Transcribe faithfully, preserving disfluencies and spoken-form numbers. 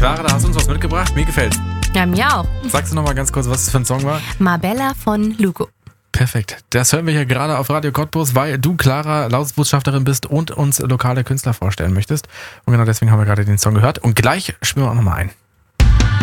Clara, da hast du uns was mitgebracht. Mir gefällt's. Ja, mir auch. Sagst du noch mal ganz kurz, was es für ein Song war? Marbella von Lugo. Perfekt. Das hören wir hier gerade auf Radio Cottbus, weil du, Clara, Lausbotschafterin bist und uns lokale Künstler vorstellen möchtest. Und genau deswegen haben wir gerade den Song gehört. Und gleich spielen wir auch nochmal ein.